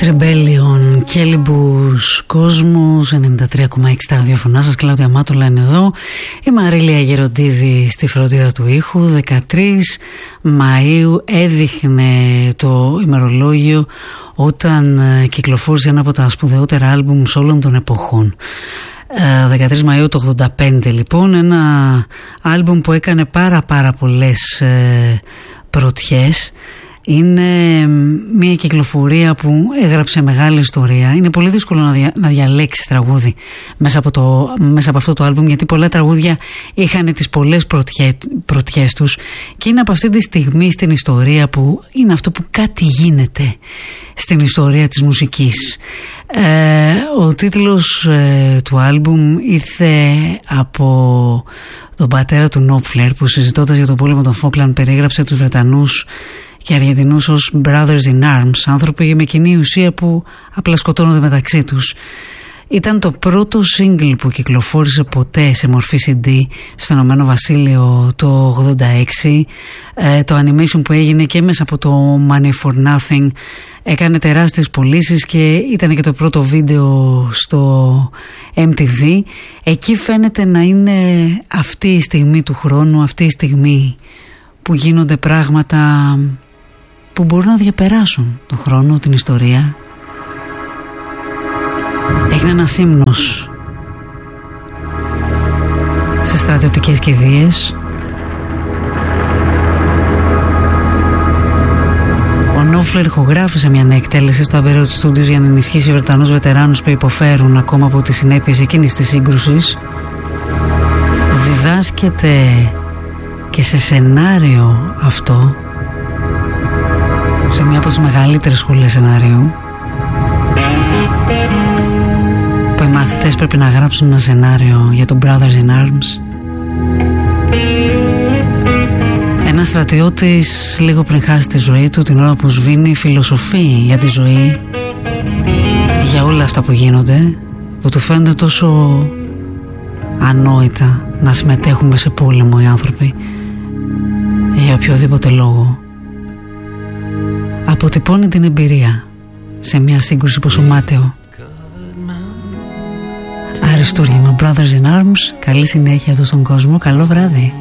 Rebellion, Κέλιμπους, Κόσμος, 93,6 τα ραδιοφωνά σας. Κλάουδια Μάτουλα είναι εδώ. Η Μαρίλια Γεροντίδη στη φροντίδα του ήχου. 13 Μαΐου έδειχνε το ημερολόγιο όταν κυκλοφόρησε ένα από τα σπουδαιότερα άλμπουμ όλων των εποχών. 13 Μαΐου το 85 λοιπόν, ένα άλμπουμ που έκανε πάρα πολλές πρωτιές. Είναι μια κυκλοφορία που έγραψε μεγάλη ιστορία. Είναι πολύ δύσκολο να διαλέξεις τραγούδι μέσα από αυτό το άλμπουμ, γιατί πολλά τραγούδια είχαν τις πολλές πρωτιές τους, και είναι από αυτή τη στιγμή στην ιστορία που είναι αυτό που κάτι γίνεται στην ιστορία της μουσικής. Ο τίτλος του άλμπουμ ήρθε από τον πατέρα του Νόπφλερ, που συζητώντας για τον πόλεμο των Φόκλαντ περίγραψε τους Βρετανούς και Αργεντινούς ως brothers in arms, άνθρωποι με κοινή ουσία που απλά σκοτώνονται μεταξύ τους. Ήταν το πρώτο single που κυκλοφόρησε ποτέ σε μορφή CD στο Ηνωμένο Βασίλειο το 86. Το animation που έγινε και μέσα από το Money for Nothing έκανε τεράστιες πωλήσεις και ήταν και το πρώτο βίντεο στο MTV. Εκεί φαίνεται να είναι αυτή η στιγμή του χρόνου, αυτή η στιγμή που γίνονται πράγματα που μπορούν να διαπεράσουν τον χρόνο, την ιστορία. Έγινε ένας ύμνος στις στρατιωτικές κηδείες. Ο Νόπφλερ ηχογράφησε μια νέα εκτέλεση στο Abbey Road Studios για να ενισχύσει Βρετανούς βετεράνους που υποφέρουν ακόμα από τις συνέπειες εκείνης της σύγκρουσης. Διδάσκεται και σε σενάριο αυτό σε μια από τις μεγαλύτερες σχολές σενάριου, που οι μαθητές πρέπει να γράψουν ένα σενάριο για το Brothers in Arms. Ένας στρατιώτης λίγο πριν χάσει τη ζωή του, την ώρα που σβήνει, φιλοσοφεί για τη ζωή, για όλα αυτά που γίνονται, που του φαίνονται τόσο ανόητα να συμμετέχουμε σε πόλεμο οι άνθρωποι για οποιοδήποτε λόγο. Αποτυπώνει την εμπειρία σε μια σύγκρουση πόσο μάταιο. Αριστούργημα, Brothers in Arms. Καλή συνέχεια εδώ στον κόσμο. Καλό βράδυ.